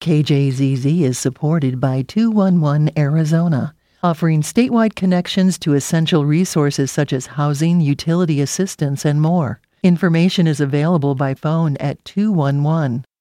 KJZZ is supported by 211 Arizona, offering statewide connections to essential resources such as housing, utility assistance, and more. Information is available by phone at 211